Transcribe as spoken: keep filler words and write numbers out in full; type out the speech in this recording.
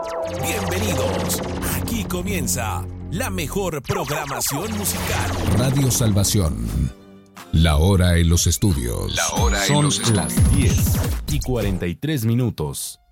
Bienvenidos. Aquí comienza la mejor programación musical. Radio Salvación. La hora en los estudios. La hora Son en los estudios. las diez y cuarenta y tres minutos.